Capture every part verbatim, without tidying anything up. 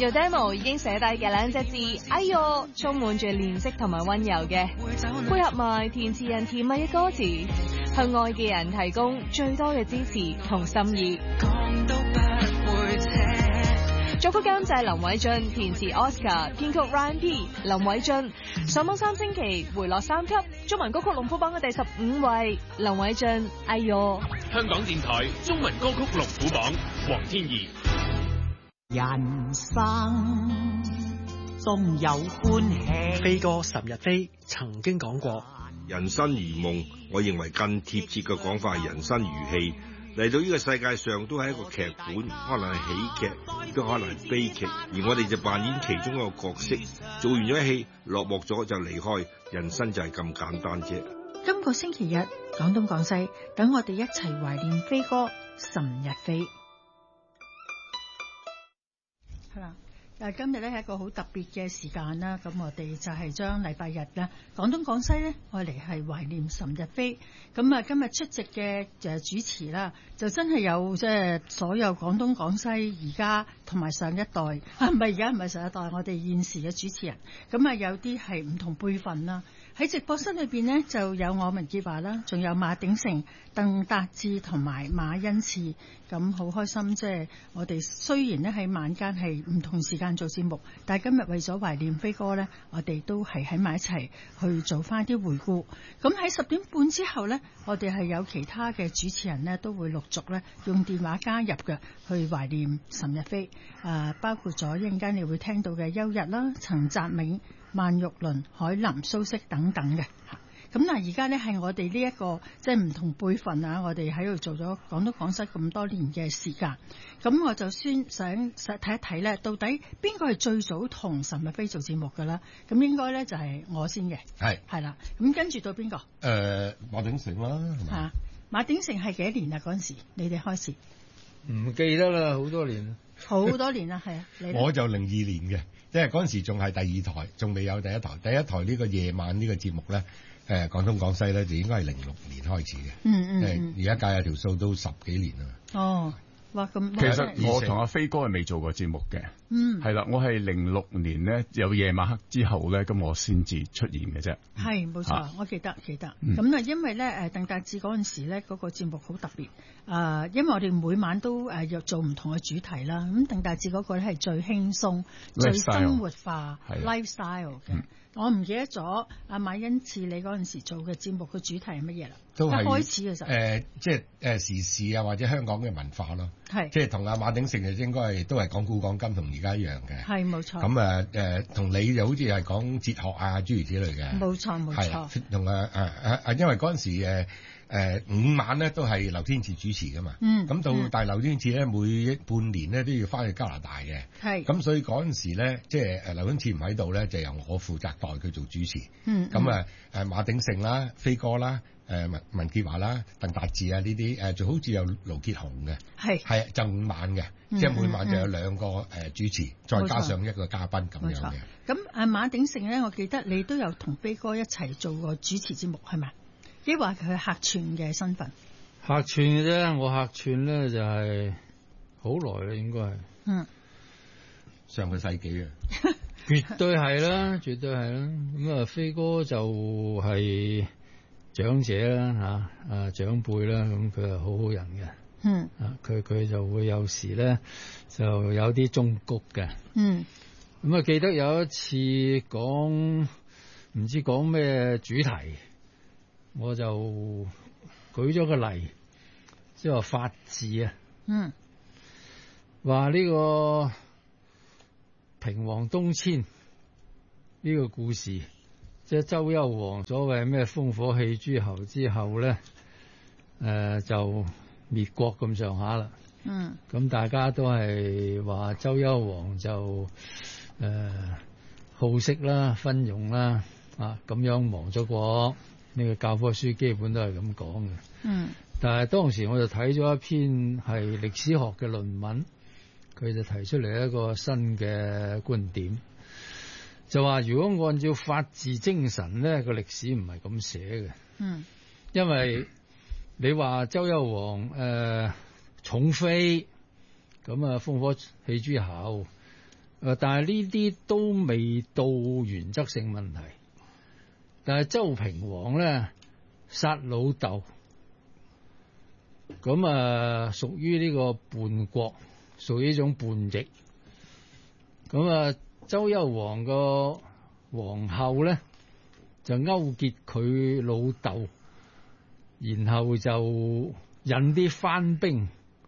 做 demo 已經寫低嘅兩隻字，哎唷，充滿住憐惜同埋溫柔嘅，配合埋填詞人甜蜜嘅歌詞，向愛嘅人提供最多嘅支持同心意。作曲監製林偉俊，填詞 Oscar， 編曲 Ryan P。林偉俊上網三星期回落三級，中文歌曲龍虎榜嘅第十五位。林偉俊，哎唷。 香港電台中文歌曲龍虎榜，黃天怡。 人生終有歡喜。 飛哥岑日飛曾經講過， 人生如夢，我認為更貼切嘅講法係人生如戲。嚟到呢個世界上都係一個劇本，可能係喜劇，亦都可能係悲劇，而我哋就扮演其中一個角色，做完咗戲，落幕咗就離開，人生就係咁簡單啫。 今個星期日，廣東廣西，等我哋一齊懷念飛哥岑日飛。係啦。誒今日咧係一個好特別嘅時間啦，咁我哋就係將禮拜日咧廣東廣西咧，我嚟係懷念岑日飛。咁啊，今日出席嘅誒主持啦，就真係有即係所有廣東廣西而家同埋上一代啊，唔係而家唔係上一代，我哋現時嘅主持人。咁啊，有啲係唔同輩份啦。喺直播室裏邊呢，就有我文潔華啦，仲有馬鼎盛、鄧達智同埋馬恩賜。咁好開心，即係我哋雖然咧喺晚間係唔同時間做節目，但係今日為咗懷念飛哥呢，我哋都係喺埋一齊去做翻啲回顧。咁喺十點半之後呢，我哋係有其他嘅主持人呢，都會陸續呢用電話加入嘅，去懷念岑日飛。誒，包括咗一陣間你會聽到嘅邱日啦、陳澤銘、萬玉麟、海林、蘇軾等等嘅。咁嗱，而家呢係我哋呢一個即係唔同輩份啊，我哋喺度做咗廣東廣西咁多年嘅時間，咁我就先想睇一睇咧，到底邊個係最早同岑日飛做節目㗎啦？咁應該咧就係我先嘅，係係啦。咁跟住到邊個？誒、 呃，馬鼎盛啦，係嘛？ 馬鼎盛係幾多年啊？嗰陣時你哋開始唔記得啦，好多年， 好多年啦，係啊。 我就零二年嘅，即係嗰陣時仲係第二台，仲未有第一台。第一台呢個夜晚呢個節目咧。誒、呃、廣東廣西咧就應該係零六年開始嘅，嗯嗯，誒而家計下條數都十幾年啦。 哦，哇咁， 其實我同阿飛哥係未做過節目嘅，嗯，係啦，我係零六年咧有夜晚黑之後咧，咁我先至出現嘅啫。 係冇錯，我記得記得。咁啊、嗯，因為咧誒鄧達智嗰陣時咧嗰、那個節目好特別，啊、呃，因為我哋每晚都誒又、呃、做唔同嘅主題啦。咁鄧達智嗰個咧係最輕鬆、最生活化 lifestyle 嘅。我唔記得咗阿馬恩賜你嗰陣時做嘅節目嘅主題係乜嘢啦？ 都係一開始嘅時候，誒、 呃，即係誒時事啊，或者香港嘅文化咯。係，即係同阿馬鼎盛就應該係都係講古講今，同而家一樣嘅。係冇錯。咁啊誒，同、呃、你就好似係講哲學啊諸如此類嘅。冇錯冇錯。同啊啊啊啊，因為嗰陣時誒。誒、呃、五晚咧都係劉天賜主持噶嘛，嗯，咁到、嗯、但係劉天賜咧每半年咧都要翻去加拿大嘅，係，咁所以嗰陣時咧即係誒劉天賜唔喺度咧，就由我負責代佢做主持，嗯，咁啊誒馬鼎盛啦、飛哥啦、誒文文潔華啦、鄧達智啊呢啲誒，就好似有盧傑雄嘅，係係就五晚嘅，嗯，即係每晚就有兩個誒主持，嗯，再加上一個嘉賓咁樣嘅。 咁誒馬鼎盛咧，我記得你都有同飛哥一齊做過主持節目係咪？抑或佢客串嘅身份？ 客串嘅啫，我客串咧就係好耐啦，應該係。嗯， 上個世紀啊， 絕對係啦，絕對係啦。咁啊，飛哥就係長者啦，吓啊長輩啦，咁佢係好好人嘅。嗯，啊佢佢就會有時咧就有啲忠告嘅。嗯，咁啊記得有一次講唔知講咩主題。我就舉咗個例，即係話法治啊，嗯，話呢個平王東遷呢個故事，即係周幽王所謂咩烽火戲諸侯之後咧，誒、呃、就滅國咁上下啦，嗯，咁大家都係話周幽王就誒、呃、好色啦、昏庸啦，啊咁樣亡咗國。呢、這個教科書基本都係咁講嘅，嗯，但係當時我就睇咗一篇係歷史學嘅論文，佢就提出嚟一個新嘅觀點，就話如果按照法治精神咧，個歷史唔係咁寫嘅，嗯，因為你話周幽王誒、呃、寵妃，咁啊烽火戲諸侯， 誒，但係呢啲都未到原則性問題。但係周平王咧殺老豆，咁啊屬於呢個叛國，屬於一種叛逆。咁啊，周幽王個皇后咧就勾結佢老豆，然後就引啲番兵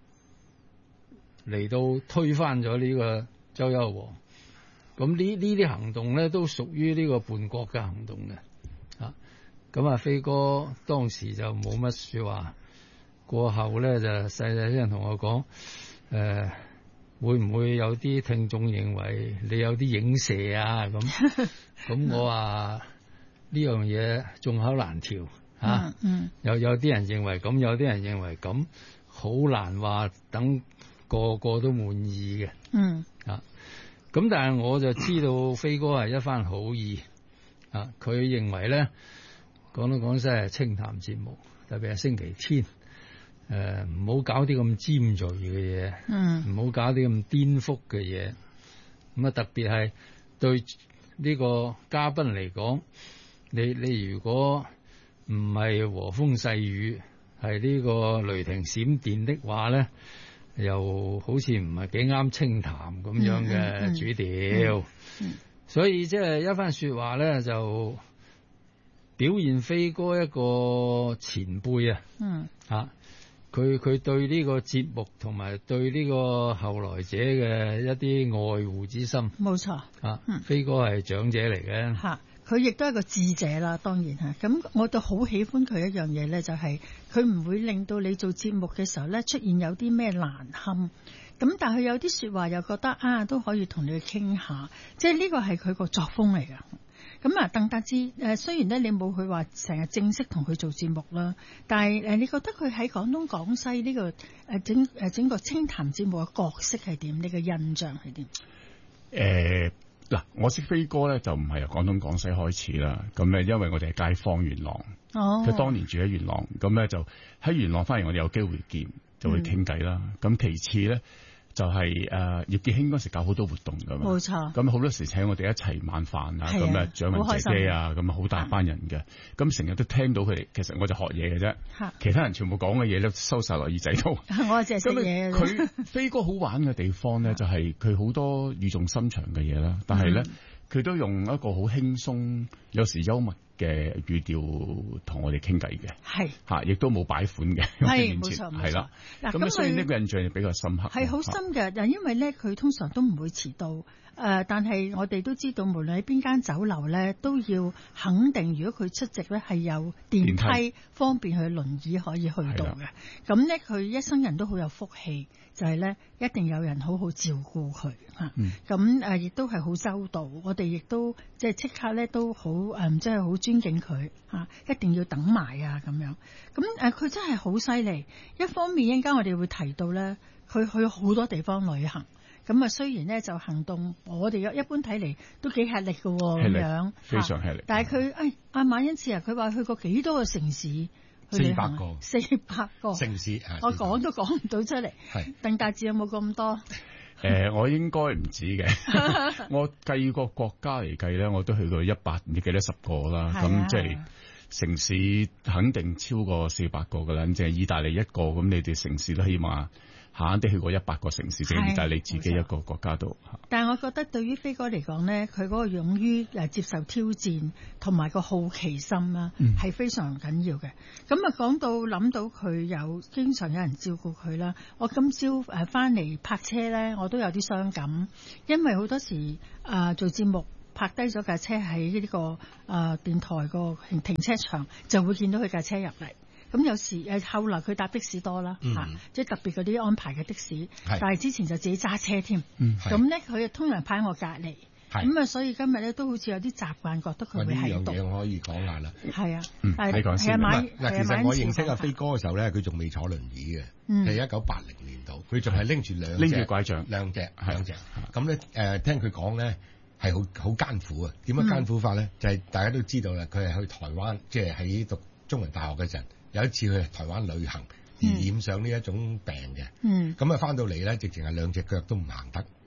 嚟到推翻咗呢個周幽王。咁呢呢啲行動咧都屬於呢個叛國嘅行動嘅。啊，咁啊飛哥當時就冇乜說話，過後咧就細細聲同我講，誒、呃，會唔會有啲聽眾認為你有啲影射啊？咁咁我話呢樣嘢眾口難調啊，嗯，有有啲人認為咁，有啲人認為咁，好難話等個個都滿意嘅。嗯，啊，咁但係我就知道飛哥係一番好意。啊！佢認為咧，廣東廣西係清談節目，特別係星期天，誒唔好搞啲咁尖銳嘅嘢，嗯，唔好搞啲咁顛覆嘅嘢。咁啊，特別係對呢個嘉賓嚟講，你你如果唔係和風細雨，係呢個雷霆閃電的話咧，又好似唔係幾啱清談咁樣嘅主調。嗯嗯嗯嗯所以即係一番說話咧，就表現飛哥一個前輩啊，嗯，吓佢佢對呢個節目同埋對呢個後來者嘅一啲愛護之心，冇錯，啊，嗯，飛哥係長者嚟嘅，吓佢亦都係個智者啦，當然吓，咁我都好喜歡佢一樣嘢咧，就係佢唔會令到你做節目嘅時候咧出現有啲咩難堪。咁但係佢有啲說話又覺得啊都可以同你去傾下，即係呢個係佢個作風嚟㗎。咁啊，鄧達智誒，雖然咧你冇佢話成日正式同佢做節目啦，但係誒，你覺得佢喺廣東廣西呢個誒整誒整個清談節目嘅角色係點？你嘅印象係點？ 誒嗱、呃，我識飛哥咧就唔係由廣東廣西開始啦。咁咧，因為我哋係街坊元朗，佢、哦、當年住喺元朗，咁咧就喺元朗翻嚟，我哋有機會見，就會傾偈啦。咁、嗯、其次咧。就係、是、誒、呃、葉傑興嗰時搞好多活動㗎嘛，冇錯。咁好多時請我哋一齊晚飯啊，咁啊蔣文姐姐啊，咁啊好大班人嘅，咁成日都聽到佢哋。其實我就學嘢嘅啫，其他人全部講嘅嘢都收晒落耳仔度。我淨係食嘢。佢飛哥好玩嘅地方咧，就係佢好多語重心長嘅嘢啦，但係咧佢都用一個好輕鬆，有時幽默嘅語調同我哋傾偈嘅，係嚇，亦都冇擺款嘅，係冇錯，係啦。嗱咁所以呢個印象比較深刻，係好深嘅。但因為咧，佢通常都唔會遲到，誒、呃，但係我哋都知道，無論喺邊間酒樓咧，都要肯定，如果佢出席咧係有電梯，電梯方便佢輪椅可以去到嘅。咁咧，佢一生人都好有福氣，就係、是、咧一定有人好好照顧佢嚇。咁誒亦都係好周到，我哋亦都即係即刻咧都好誒，即係好尊敬佢嚇，一定要等埋啊咁樣。咁誒佢真係好犀利。一方面，一陣間我哋會提到咧，佢去好多地方旅行。咁啊，雖然咧就行動，我哋一般睇嚟都幾吃力嘅咁樣，非常吃力。但係佢誒阿馬恩賜啊，佢話去過幾多個城市。四百個，四百個城市，我講都講唔到出嚟。係鄧達智有冇咁多？誒、呃，我應該唔止嘅。我計個國家嚟計咧，我都去到一百唔知幾多十個啦。咁即係城市肯定超過四百個噶啦。淨係意大利一個，咁你哋城市都起碼閒啲去過一百個城市，淨係意大利自己一個國家度。但係我覺得對於飛哥嚟講咧，佢嗰個勇於誒接受挑戰同埋個好奇心啦，係、嗯、非常緊要嘅。咁啊講到諗到佢有經常有人照顧佢啦，我今朝誒翻嚟泊車咧，我都有啲傷感，因為好多時誒、呃、做節目泊低咗架車喺呢、這個誒、呃、電台個停車場，就會見到佢架車入嚟。咁有時誒後來佢搭的士多啦、嗯啊、即係特別嗰啲安排嘅的，的士，但係之前就自己揸車添。咁咧佢通常派我隔離，咁啊所以今日咧都好似有啲習慣，覺得佢會喺度。呢樣嘢我可以講下啦。係啊，你講先。嗱，其實我認識阿飛哥嘅時候咧，佢仲未坐輪椅嘅，係一九八零年度，佢仲係拎住兩拎住拐杖，兩隻兩隻。咁咧誒聽佢講咧係好好艱苦啊！點樣艱苦法咧、嗯？就係、是、大家都知道啦，佢係去台灣，即係喺讀中文大學嗰陣。有一次去台灣旅行，而染上呢一種病嘅，咁啊翻到嚟咧，直情係兩隻腳都唔行得，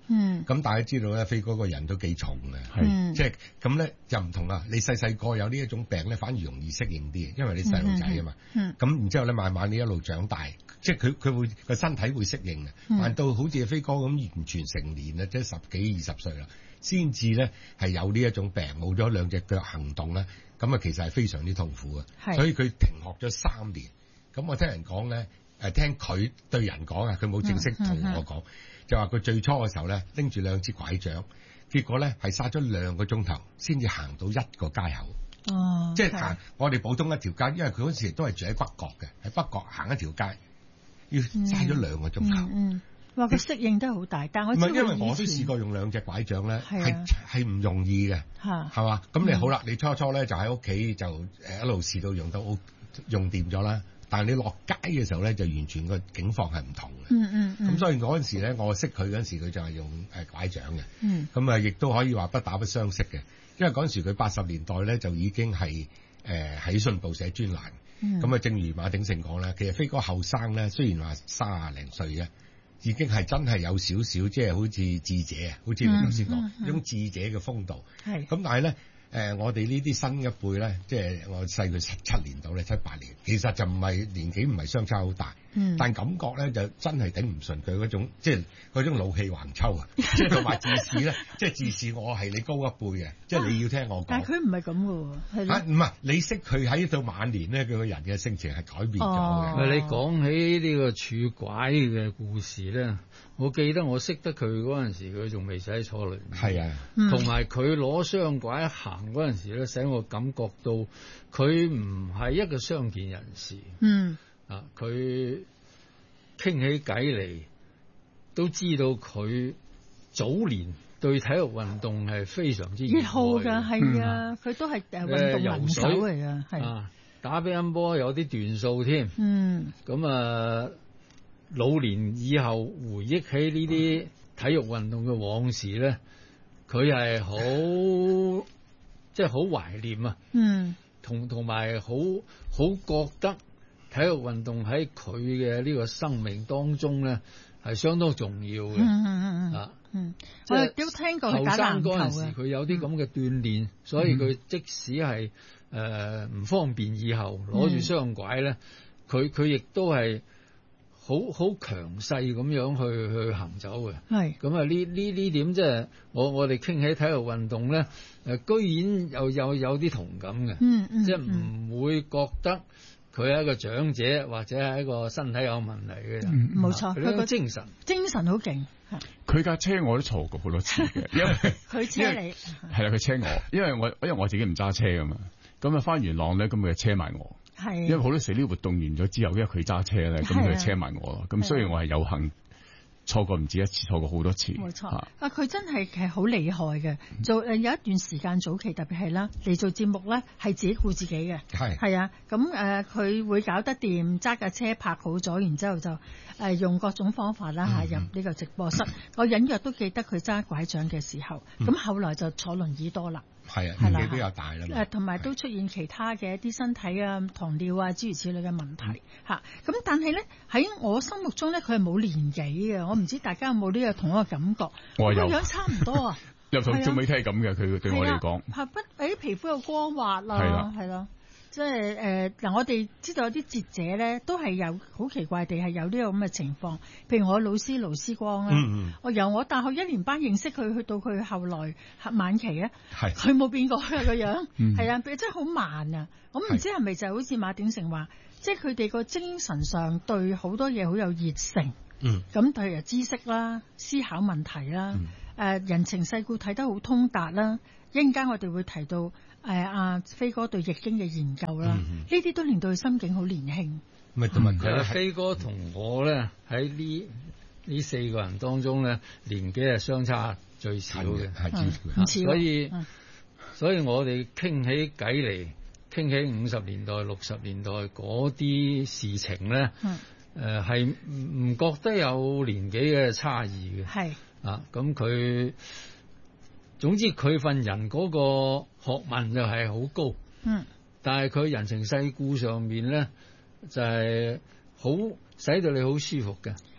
嗯，咁大家知道咧，飛哥個人都幾重嘅，係，即係咁咧就唔同啦。你細細個有呢一種病咧，反而容易適應啲，因為你細路仔啊嘛。嗯，咁然之後咧，慢慢你一路長大，即係佢佢會個身體會適應嘅。但到好似飛哥咁完全成年啦，即係十幾二十歲啦，先至咧係有呢一種病，冇咗兩隻腳行動咧，咁啊其實係非常之痛苦嘅。所以佢停學咗三年。咁我聽人講咧，誒聽佢對人講啊，佢冇正式同我講。就話佢最初嘅時候咧，拎住兩支拐杖，結果咧係殺咗兩個鐘頭先至行到一個街口。哦，即係行我哋普通一條街，因為佢嗰時都係住喺北角嘅，喺北角行一條街，要嘥咗兩個鐘頭。嗯， 嗯，話佢適應得好大，但我唔係因為我都試過用兩隻拐杖咧，係係唔容易嘅，係嘛？咁你好啦，你初初咧就喺屋企就誒一路試到用到用掂咗啦。但係你落街嘅時候咧，就完全個境況係唔同嘅。嗯嗯嗯。咁所以嗰陣時咧，我識佢嗰陣時，佢就係用誒拐杖嘅。嗯。咁啊，亦都可以話不打不相識嘅，因為嗰陣時佢八十年代咧就已經係誒喺信報寫專欄。嗯。咁啊，正如馬鼎盛講咧，其實飛哥後生咧，雖然話卅零歲嘅，已經係真係有少少即係好似智者啊，好似你頭先講一種智者嘅風度。係。咁但係咧。誒、呃，我哋呢啲新一輩咧，即係我細佢七七年到咧，七八年，其實就唔係年紀唔係相差好大，嗯，但感覺咧就真係頂唔順佢嗰種，即係嗰種老氣橫秋啊，即係同埋自視咧，即係自視我係你高一輩嘅，即係你要聽我講。 但係佢唔係咁嘅喎，係咯？ 唔係、啊、你識佢喺到晚年咧，佢個人嘅性情係改變咗嘅。 哦、你講起呢個拄拐嘅故事咧，我記得我識得佢嗰陣時，佢仲未使坐輪椅。係啊，同埋佢攞雙拐行嗰陣時咧，使我感覺到佢唔係一個傷健人士。嗯，啊，佢傾起偈嚟，都知道佢早年對體育運動係非常之熱好㗎，係啊，佢、嗯、都係誒運動能手嚟㗎，係啊， 打乒乓波有啲段數添。嗯，咁啊。老年以後回憶起呢啲體育運動嘅往事咧，佢係好即係好懷念啊！嗯，同同埋好好覺得體育運動喺佢嘅呢個生命當中咧係相當重要嘅。嗯嗯嗯啊，嗯，我亦都聽過佢打籃球嘅。後生嗰陣時佢有啲咁嘅鍛鍊，嗯、所以佢即使係誒唔方便以後攞住雙拐咧，佢佢亦都係。好好強勢咁樣去去行走嘅，係咁啊！呢呢呢點即係我我哋傾起體育運動咧，誒、呃，居然又有有啲同感嘅，嗯嗯，即係唔會覺得佢係一個長者或者係一個身體有問題嘅人， 冇、嗯、錯，佢個精神精神好勁。 佢架車我都坐過好多次嘅，因為佢車你係啦，佢車我，因為我因為我自己唔揸車噶嘛，咁啊翻元朗咧，咁佢就車埋我。係，因為好多時呢啲活動完咗之後，因為佢揸車咧，咁佢就車埋我咯。咁所以我係有幸錯過唔止一次，錯過好多次。 冇錯，啊佢真係係好厲害嘅。做誒有一段時間早期特別係啦，嚟做節目咧係自己顧自己嘅。係係啊，咁誒佢會搞得掂，揸架車泊好咗，然之後就誒、呃、用各種方法啦嚇、嗯、入呢個直播室。嗯、我隱約都記得佢揸拐杖嘅時候，咁、嗯、後來就坐輪椅多啦。 係啊，年紀比較大啦。 誒，同埋都出現其他嘅一啲身體啊、糖尿啊諸如此類嘅問題嚇。咁、嗯、但係咧喺我心目中咧，佢係冇年紀嘅。我唔知大家有冇呢個同一個感覺？我有。個樣差唔多啊。 由頭到尾都係咁嘅，佢對我嚟講。 係不誒皮膚又光滑啦，係啦，係咯。即係誒嗱，我哋知道有啲節者咧，都係有好奇怪地係有呢個咁嘅情況。譬如我老師盧思光啦，嗯、我由我大學一年班認識佢，去到佢後來晚期咧，佢冇變過嘅個樣，係、嗯、啊，真係好慢啊！我唔知係咪就係好似馬鼎盛話，即係佢哋個精神上對好多嘢好有熱誠，嗯，咁譬如知識啦、思考問題啦、誒、嗯呃、人情世故睇得好通達啦。一陣間我哋會提到。誒、呃，阿飛哥對易經嘅研究啦，呢、嗯、啲都令到佢心境好年輕。 咪同埋佢飛哥同我咧喺呢呢四個人當中咧，年紀係相差最少嘅，係唔似。所以、嗯、所以我哋傾起偈嚟，傾起五十年代、六十年代嗰啲事情咧，誒係唔覺得有年紀嘅差異嘅。係啊，咁佢。總之佢份人嗰個學問就係好高，嗯，但係佢人情世故上面咧就係、是、好使到你好舒服嘅。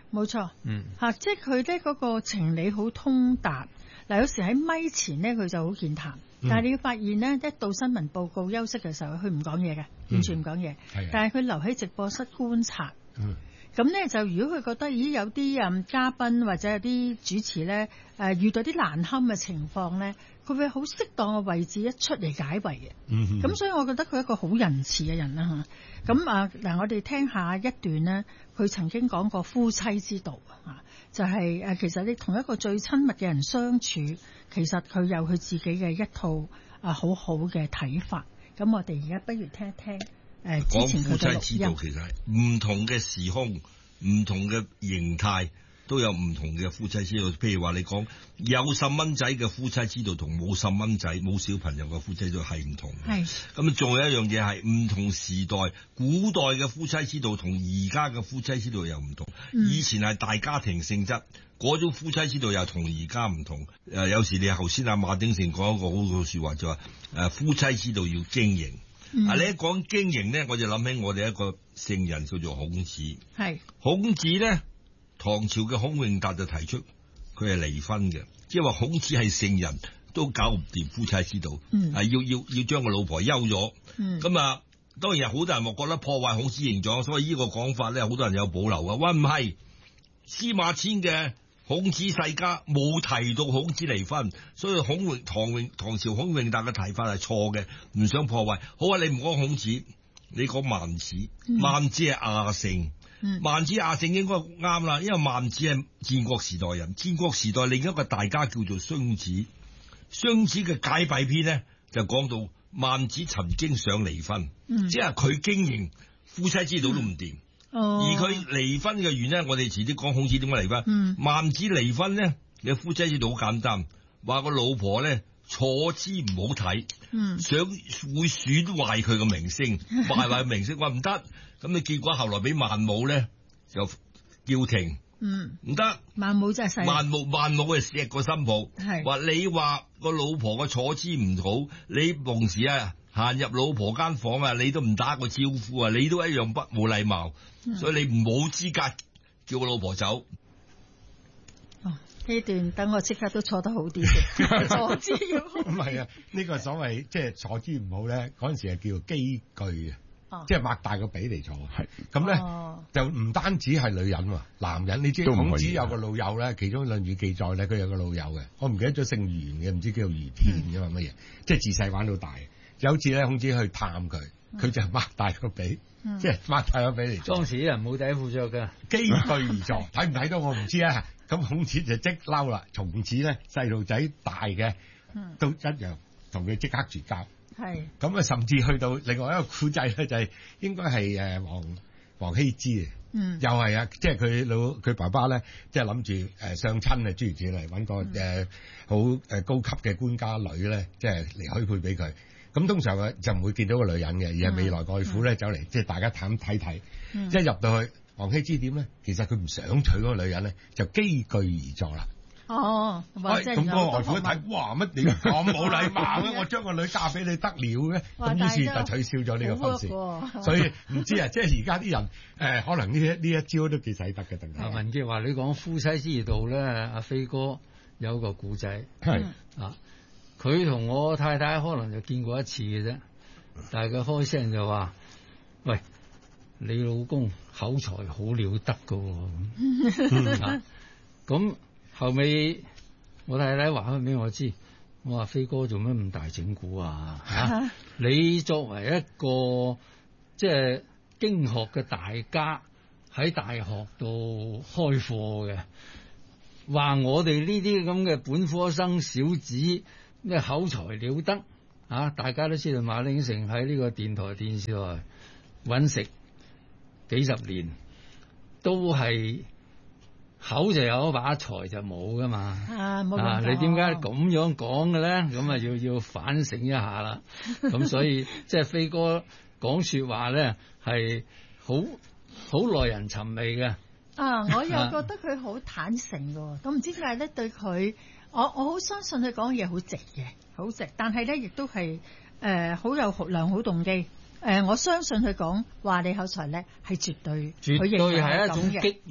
冇錯， 嗯嚇，即係佢咧嗰個情理好通達。嗱，有時喺咪前咧佢就好健談，嗯、但係你要發現咧，一到新聞報告休息嘅時候，佢唔講嘢嘅，完全唔講嘢。 嗯、 但係佢留喺直播室觀察。 嗯咁咧就如果佢覺得咦有啲誒嘉賓或者有啲主持咧誒、呃、遇到啲難堪嘅情況咧，佢會好適當嘅位置一出嚟解圍嘅。嗯，咁所以我覺得佢係一個好仁慈嘅人啦嚇。咁啊嗱，我哋聽下一段咧，佢曾經講過夫妻之道啊，就係、是、誒其實你同一個最親密嘅人相處，其實佢有佢自己嘅一套啊好好嘅睇法。咁我哋而家不如聽一聽。誒， 講夫妻之道其實係唔同嘅時空、唔同嘅形態都有唔同嘅夫妻之道。譬如話你講有細蚊仔嘅夫妻之道同冇細蚊仔、冇小朋友嘅夫妻之道係唔同。係咁，仲有一樣嘢係唔同時代，古代嘅夫妻之道同而家嘅夫妻之道又唔同。嗯、以前係大家庭性質，嗰種夫妻之道又同而家唔同。誒，有時你頭先阿馬鼎盛講一個好好說話，就話誒夫妻之道要經營。嗯、啊！你一講經營咧，我就諗起我哋一個聖人叫做孔子。係孔子咧，唐朝嘅孔永達就提出佢係離婚嘅，即係話孔子係聖人都搞唔掂夫妻之道。嗯，啊要要要將個老婆休咗。嗯，咁啊，當然好多人話覺得破壞孔子形象，所以呢個講法咧，好多人有保留嘅。喂，唔係司馬遷嘅。孔子世家冇提到孔子離婚，所以孔永唐永唐朝孔永達嘅提法係錯嘅，唔想破壞。好啊，你唔講孔子，你講孟子，孟子係亞聖，孟子亞聖應該啱啦，因為孟子係戰國時代人，戰國時代另一個大家叫做荀子，荀子嘅解蔽篇咧就講到孟子曾經想離婚，嗯、即係佢經營夫妻之道都唔掂。嗯哦、而佢離婚嘅原因，我哋遲啲講孔子點解離婚。嗯、孟子離婚咧，你夫妻之道好簡單，話個老婆咧坐姿唔好睇，嗯、想會損壞佢個名聲，壞壞名聲，話唔得。咁你結果後來俾孟母咧就叫停，唔得、嗯。孟母真係細。孟母孟母係錫個新抱，話是你話個老婆個坐姿唔好，你同時啊。行入老婆間房啊，你都唔打個招呼啊，你都一樣不冇禮貌，嗯、所以你唔冇資格叫個老婆走。 哦，呢段等我即刻都坐得好啲先，坐姿要好。唔係啊，呢、這個所謂即係坐姿唔好咧，嗰陣時係叫做機具啊，哦、即係擘大個髀嚟坐。係咁咧，哦、就唔單止係女人，男人你知孔子有個老友咧，其中《論語》記載咧，佢有個老友嘅，我唔記得咗姓袁嘅，唔知叫做余天嘅嘛乜嘢，即係自細玩到大。有次咧，孔子去探佢，佢就擘大個髀，嗯、即係擘大個髀嚟坐。當時啲人冇底褲着㗎，機具而坐，睇唔睇到我唔知啊。咁孔子就即嬲啦，從此咧細路仔大嘅都一樣，同佢即刻絕交。係咁啊，甚至去到另外一個古仔咧，就係、是、應該係誒王王羲之啊，嗯、又係啊，即係佢老佢爸爸咧，即係諗住誒相親啊，諸如此類揾個誒好誒高級嘅官家女咧，即係嚟許配俾佢。咁通常佢就唔會見到個女人嘅，而係未來外父咧走嚟，即係大家探睇睇。一入到去，王羲之點咧？其實佢唔想娶嗰個女人咧，就機具而坐啦。哦，喂，咁個外父一睇，哇，乜你咁冇禮貌嘅？我將個女嫁俾你得了嘅？咁於是就取消咗呢個婚事。所以唔知啊，即係而家啲人誒，可能呢一呢一招都幾使得嘅，定係？阿文傑話：你講夫妻之道咧，阿飛哥有個古仔係啊。佢同我太太可能就見過一次嘅啫，但係佢開聲就話：喂，你老公口才好了得噶喎。咁後尾我太太話翻俾我知，我話飛哥做咩咁大整蠱啊？嚇、啊！你作為一個即係經學嘅大家，喺大學度開課嘅，話我哋呢啲咁嘅本科生小子。咩口才了得啊！大家都知道馬鼎盛喺呢個電台電視台揾食幾十年，都係口就有，把才就冇噶嘛。啊，冇啊！你點解咁樣講嘅咧？咁啊要要反省一下啦。咁所以即係飛哥講說話咧，係好好耐人尋味嘅。啊，我又覺得佢好坦誠嘅，咁唔知點解咧對佢。我我好相信佢講嘢好直嘅，好直，但係咧亦都係誒好有良好動機。誒、呃，我相信佢講話你口才叻係絕對，絕對係一種激勵，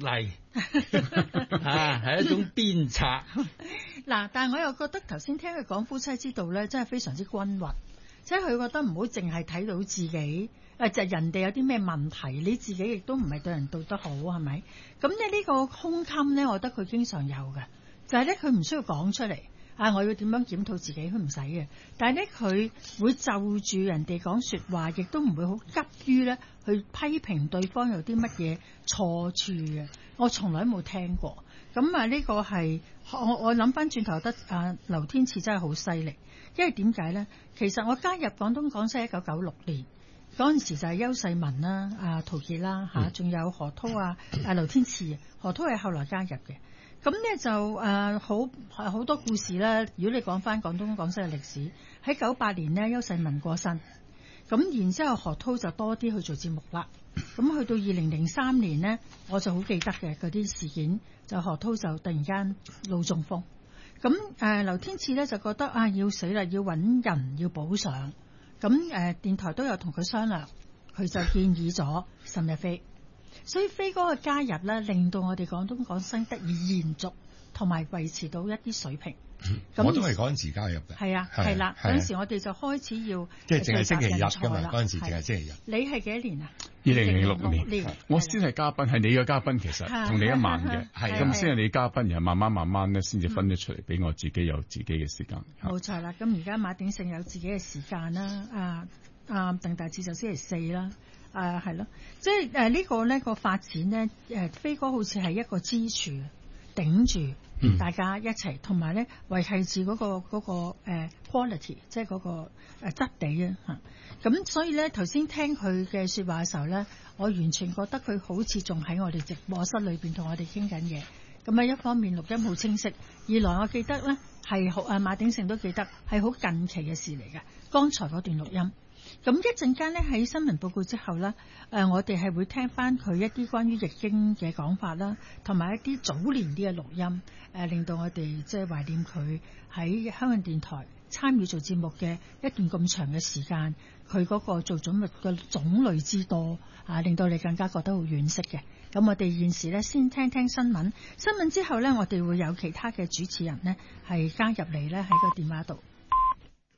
啊，係一種鞭策。 嗱，但係我又覺得頭先聽佢講夫妻之道咧，真係非常之均勻，即係佢覺得唔好淨係睇到自己，誒就係、人哋有啲咩問題，你自己亦都唔係對人道得好，係咪？咁咧呢個胸襟咧，我覺得佢經常有嘅，就係咧佢唔需要講出嚟。啊！我要點樣檢討自己，佢唔使嘅。但係咧，佢會就住人哋講說話，亦都唔會好急於咧去批評對方有啲乜嘢錯處嘅。我從來都冇聽過。咁啊，呢個係我我諗翻轉頭，覺得啊劉天賜真係好犀利。因為點解咧？其實我加入廣東廣西一九九六年嗰陣時就係邱世文啦、啊陶傑啦嚇，仲、啊、有何濤啊、啊劉天賜。何濤係後來加入嘅。咁咧就誒、呃、好好多故事啦。如果你講翻廣東廣西嘅歷史，喺九八年呢，邱世文過身，咁然之後何濤就多啲去做節目啦。咁去到二零零三年呢，我就好記得嘅嗰啲事件，就何濤就突然間腦中風。咁誒、呃、劉天賜咧就覺得啊要死啦，要揾人要補償。咁誒、呃、電台都有同佢商量，佢就建議咗岑日飛。所以飛哥嘅加入咧，令到我哋廣東廣西得以延續同埋維持到一啲水平。 咁、嗯、我都係嗰陣時加入嘅。係啊，係啦，嗰陣時我哋就開始要即係淨係星期日㗎嘛。嗰陣時淨係星期日。 你係幾多年啊？ 二零零六年。我先係嘉賓，係你嘅嘉賓，其實同你一晚嘅，係咁先係你嘉賓，然後慢慢慢慢咧，先至分咗出嚟，俾我自己有自己嘅時間。 冇錯啦，咁而家馬鼎盛有自己嘅時間啦，啊啊鄧大智就星期四啦。誒係咯，即係誒呢個呢個發展呢，誒飛哥好似係一個支柱頂住大家一齊，同埋咧維繫住嗰個嗰、嗰個誒、呃、quality，即係嗰個誒質地啊嚇。咁所以咧頭先聽佢嘅説話嘅時候咧，我完全覺得佢好似仲喺我哋直播室裏邊同我哋傾緊嘢。咁啊一方面錄音好清晰，二來我記得咧係好誒馬鼎盛都記得係好近期嘅事嚟嘅，剛才嗰段錄音。咁一陣間咧喺新聞報告之後咧，誒、呃、我哋係會聽翻佢一啲關於易經嘅講法啦，同埋一啲早年啲嘅錄音，誒、呃、令到我哋即係懷念佢喺香港電台參與做節目嘅一段咁長嘅時間，佢嗰個做種類嘅種類之多啊，令到你更加覺得好惋惜嘅。咁我哋現時咧先聽聽新聞，新聞之後咧我哋會有其他嘅主持人呢係加入嚟咧喺個電話度。